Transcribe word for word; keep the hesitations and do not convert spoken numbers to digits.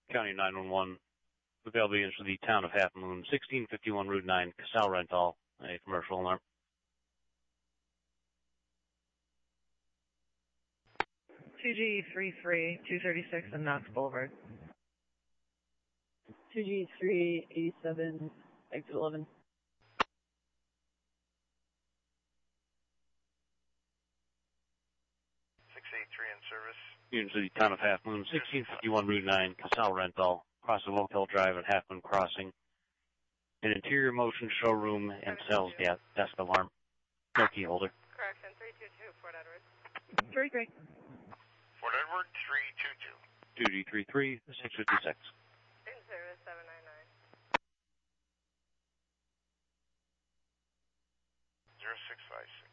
County nine one one. Available units for the town of Half Moon, sixteen fifty-one Route nine, Casal Rental, a commercial alarm. two G three three, two thirty-six and Knox Boulevard. two G three eighty-seven, exit eleven. six eighty-three in service. Units of the town of Half Moon, sixteen fifty-one Route nine, Casal Rental, across the Hotel Drive at Half Moon Crossing. An interior motion showroom and sales desk, desk alarm. No key holder. Correction, three two two, Fort Edward. Three three. Fort Edward, three two two. two G three three, six fifty-six. In service, seven nine nine. zero six five six.